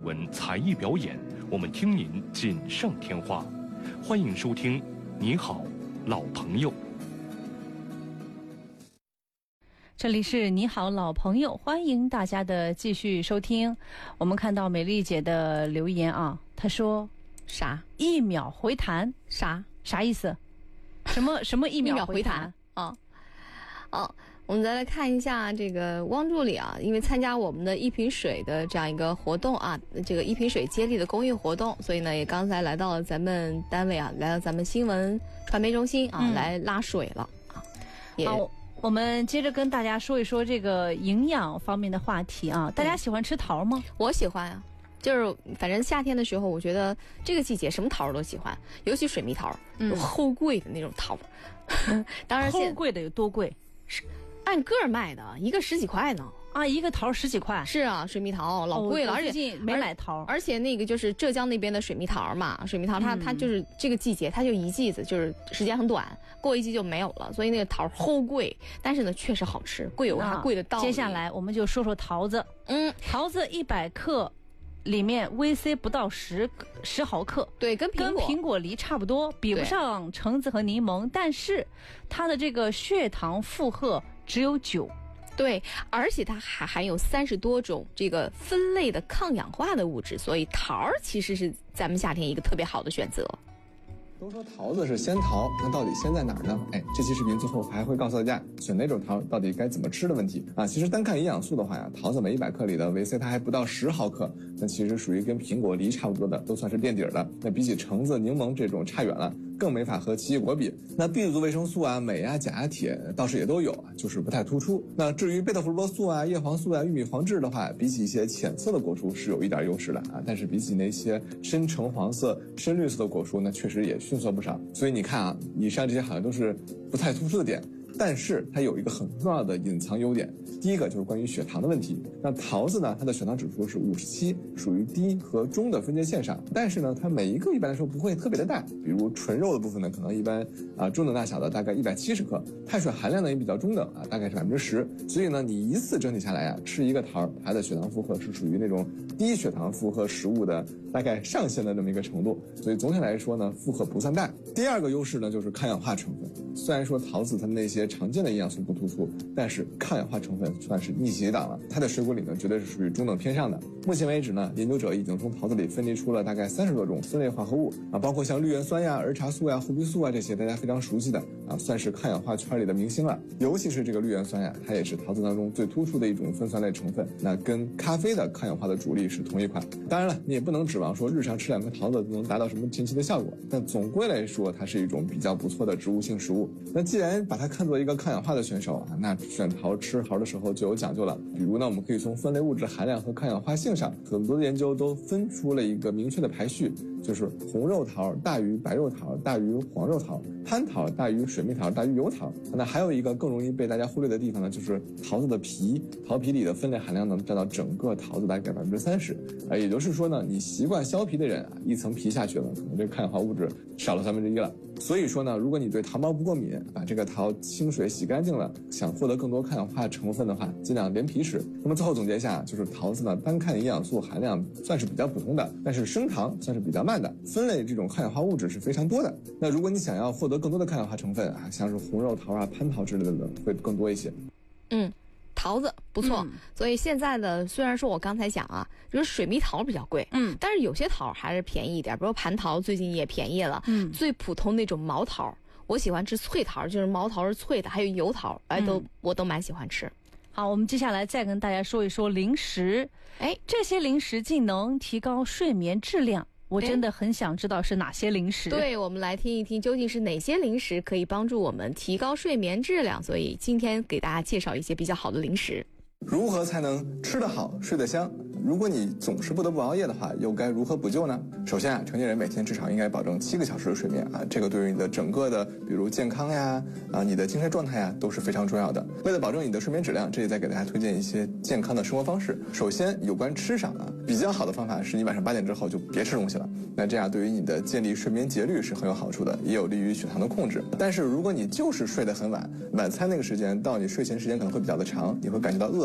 闻才艺表演，我们听您锦上添花。欢迎收听《你好，老朋友》。 这里是你好老朋友，欢迎大家的继续收听。我们看到美丽姐的留言啊，她说啥 ？1秒回弹？啥意思？什么1秒回弹啊？哦，我们再来看一下这个汪助理啊，因为参加我们的一瓶水的这样一个活动啊，这个一瓶水接力的公益活动，所以呢也刚才来到了咱们单位啊，来到咱们新闻传媒中心啊，来拉水了啊。 好，我们接着跟大家说一说这个营养方面的话题啊。大家喜欢吃桃吗？ 我喜欢啊，就是反正夏天的时候，我觉得这个季节什么桃都喜欢，尤其水蜜桃，有齁贵的那种桃。当然， 齁贵的有多贵？ 是按个儿卖的，一个10几块呢。 啊，一个桃10几块。 是啊，水蜜桃老贵了，而且最近没买桃。 而且那个就是浙江那边的水蜜桃嘛，水蜜桃它就是这个季节，它就一季子，就是时间很短，过一季就没有了，所以那个桃齁贵，但是呢确实好吃，贵有它贵的道理。 接下来我们就说说桃子。桃子100克。里面 VC 不到10毫克， 对，跟苹果梨差不多，比不上橙子和柠檬，但是它的这个血糖负荷只有9， 对，而且它还含有30多种这个分类的抗氧化的物质，所以桃儿其实是咱们夏天一个特别好的选择。 都说桃子是仙桃，那到底仙在哪儿呢？这期视频最后还会告诉大家选哪种桃到底该怎么吃的问题啊。其实单看营养素的话呀，桃子每100克里的维 C 它还不到10毫克，那其实属于跟苹果、梨差不多的，都算是垫底的。那比起橙子、柠檬这种差远了，更没法和奇异果比。那 B 族维生素啊、镁啊、钾啊、铁倒是也都有啊，就是不太突出。那至于贝塔胡萝卜素啊、叶黄素啊、玉米黄质的话，比起一些浅色的果蔬是有一点优势的啊，但是比起那些深橙黄色、深绿色的果蔬呢，确实也逊色不少。所以你看啊，以上这些好像都是不太突出的点，但是它有一个很重要的隐藏优点。第一个就是关于血糖的问题。那桃子呢，它的血糖指数是57，属于低和中的分界线上，但是呢，它每一个一般来说不会特别的大，比如纯肉的部分呢，可能一般中等大小的大概170克，碳水含量呢也比较中等啊，大概是10%。所以呢，你一次整体下来啊，吃一个桃，它的血糖负荷是属于那种低血糖负荷食物的大概上限的这么一个程度，所以总体来说呢，负荷不算大。第二个优势呢，就是抗氧化成分。虽然说桃子它那些常见的营养素不突出，但是抗氧化成分算是逆袭档了。它的水果里呢，绝对是属于中等偏上的。目前为止呢，研究者已经从桃子里分离出了大概30多种分类化合物啊，包括像绿原酸呀、儿茶素呀、胡皮素啊这些大家非常熟悉的啊，算是抗氧化圈里的明星了。尤其是这个绿原酸呀，它也是桃子当中最突出的一种酚酸类成分，那跟咖啡的抗氧化的主力是同一款。当然了，你也不能指望说日常吃2颗桃子就能达到什么神奇的效果，但总归来说，它是一种比较不错的植物性食物。那既然把它看作一个抗氧化的选手啊，那选桃吃桃的时候就有讲究了。比如呢，我们可以从分类物质含量和抗氧化性上，很多的研究都分出了一个明确的排序，就是红肉桃大于白肉桃大于黄肉桃，蟠桃大于水蜜桃大于油桃。那还有一个更容易被大家忽略的地方呢，就是桃子的皮，桃皮里的分类含量能占到整个桃子大概30%啊，也就是说呢，你习惯削皮的人啊，一层皮下去了，可能这个抗氧化物质少了1/3了。所以说呢，如果你对桃毛不过敏，把这个桃清水洗干净了，想获得更多抗氧化成分的话，尽量连皮吃。那么最后总结一下，就是桃子呢，单看营养素含量算是比较普通的，但是升糖算是比较慢的，分类这种抗氧化物质是非常多的。那如果你想要获得更多的抗氧化成分啊，像是红肉桃啊、蟠桃之类的会更多一些。 桃子不错，所以现在呢，虽然说我刚才讲啊，就是水蜜桃比较贵，但是有些桃还是便宜一点，比如蟠桃最近也便宜了，最普通那种毛桃，我喜欢吃脆桃，就是毛桃是脆的，还有油桃，我都蛮喜欢吃。 好，我们接下来再跟大家说一说零食，这些零食既能提高睡眠质量。我真的很想知道是哪些零食。 对，我们来听一听究竟是哪些零食可以帮助我们提高睡眠质量。所以今天给大家介绍一些比较好的零食。 如何才能吃得好、睡得香？如果你总是不得不熬夜的话，又该如何补救呢？首先啊，成年人每天至少应该保证7个小时的睡眠啊，这个对于你的整个的，比如健康呀，你的精神状态呀，都是非常重要的。为了保证你的睡眠质量，这里再给大家推荐一些健康的生活方式。首先，有关吃上啊，比较好的方法是你晚上8点之后就别吃东西了，那这样对于你的建立睡眠节律是很有好处的，也有利于血糖的控制。但是如果你就是睡得很晚，晚餐那个时间到你睡前时间可能会比较的长，你会感觉到饿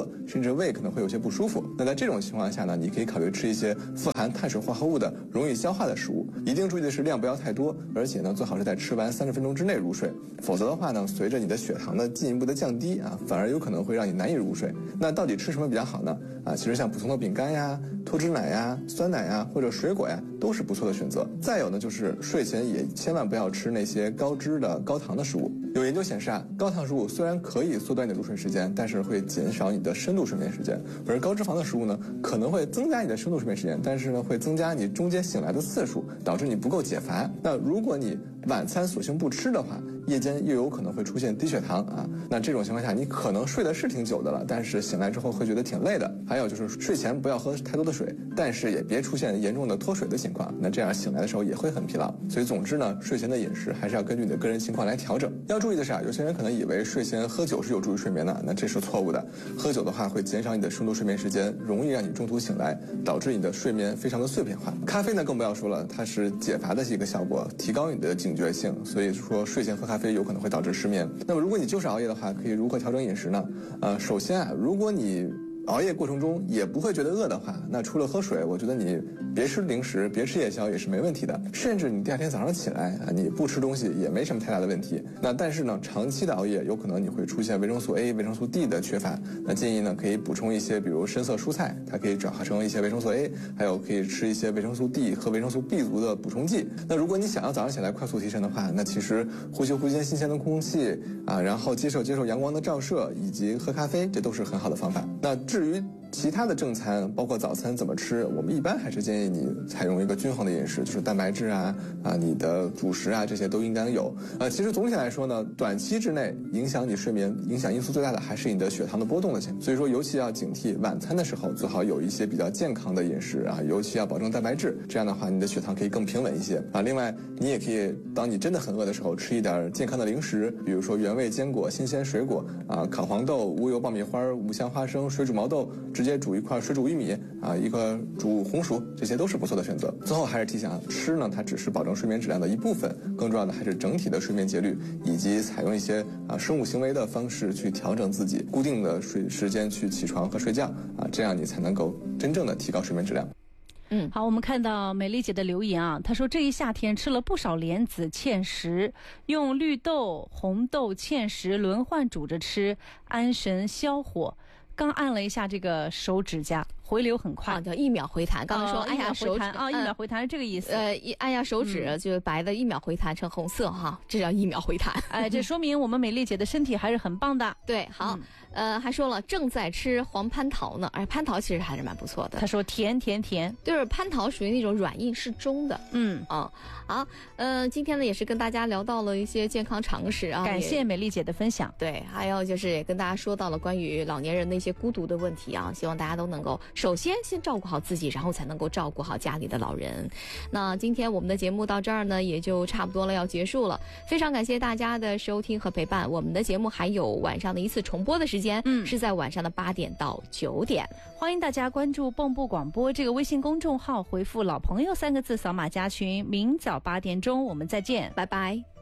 饿，甚至胃可能会有些不舒服。那在这种情况下呢，你可以考虑吃一些富含碳水化合物的、容易消化的食物。一定注意的是量不要太多，而且呢，最好是在吃完30分钟之内入睡。否则的话呢，随着你的血糖的进一步的降低啊，反而有可能会让你难以入睡。那到底吃什么比较好呢？其实像普通的饼干呀、脱脂奶呀、酸奶呀或者水果呀，都是不错的选择。再有呢，就是睡前也千万不要吃那些高脂的、高糖的食物。有研究显示高糖食物虽然可以缩短你的入睡时间，但是会减少你的深度睡眠时间。而高脂肪的食物呢，可能会增加你的深度睡眠时间，但是呢，会增加你中间醒来的次数，导致你不够解乏。那如果你晚餐索性不吃的话，夜间又有可能会出现低血糖啊。那这种情况下，你可能睡的是挺久的了，但是醒来之后会觉得挺累的。还有就是睡前不要喝太多的水，但是也别出现严重的脱水的情况，那这样醒来的时候也会很疲劳。所以总之呢，睡前的饮食还是要根据你的个人情况来调整。要注意的是有些人可能以为睡前喝酒是有助于睡眠的，那这是错误的。喝酒的话会减少你的深度睡眠时间，容易让你中途醒来，导致你的睡眠非常的碎片化。咖啡呢更不要说了，它是解乏的一个效果，提高你的警觉性，所以说睡前喝咖啡有可能会导致失眠。那么如果你就是熬夜的话，可以如何调整饮食呢？首先如果你熬夜过程中也不会觉得饿的话，那除了喝水，我觉得你别吃零食，别吃夜宵也是没问题的。甚至你第二天早上起来你不吃东西也没什么太大的问题。那但是呢，长期的熬夜有可能你会出现维生素 A、维生素 D 的缺乏。那建议呢可以补充一些，比如深色蔬菜，它可以转化成一些维生素 A， 还有可以吃一些维生素 D 和维生素 B 族的补充剂。那如果你想要早上起来快速提神的话，那其实呼吸新鲜的空气然后接受阳光的照射，以及喝咖啡，这都是很好的方法。那至于其他的正餐，包括早餐怎么吃，我们一般还是建议你采用一个均衡的饮食，就是蛋白质你的主食这些都应该有。其实总体来说呢，短期之内影响你睡眠、影响因素最大的还是你的血糖的波动的情况。所以说，尤其要警惕晚餐的时候，最好有一些比较健康的饮食尤其要保证蛋白质，这样的话你的血糖可以更平稳一些另外，你也可以当你真的很饿的时候，吃一点健康的零食，比如说原味坚果、新鲜水果烤黄豆、无油爆米花、五香花生、水煮毛豆，直接煮一块水煮玉米一块煮红薯，这些都是不错的选择。最后还是提醒吃呢，它只是保证睡眠质量的一部分，更重要的还是整体的睡眠节律，以及采用一些生物行为的方式去调整自己固定的睡时间去起床和睡觉这样你才能够真正的提高睡眠质量。 好，我们看到美丽姐的留言她说这一夏天吃了不少莲子芡实，用绿豆、红豆、芡实轮换煮着吃，安神消火。刚按了一下这个手指甲，回流很快， 叫1秒回弹。刚刚说按下手指 1秒回弹是这个意思。 按下手指就白的1秒回弹成红色这叫1秒回弹。 这说明我们美丽姐的身体还是很棒的。 对，好，还说了正在吃黄蟠桃呢。蟠桃其实还是蛮不错的。 她说甜， 就是蟠桃属于那种软硬适中的。好，今天呢也是跟大家聊到了一些健康常识感谢美丽姐的分享。 对，还有就是也跟大家说到了关于老年人的一些孤独的问题希望大家都能够首先照顾好自己，然后才能够照顾好家里的老人。那今天我们的节目到这儿呢也就差不多了，要结束了。非常感谢大家的收听和陪伴。我们的节目还有晚上的一次重播的时间，是在晚上的8点到9点。 欢迎大家关注蚌埠广播这个微信公众号，回复老朋友3个字，扫码加群。明早8点钟我们再见， 拜拜。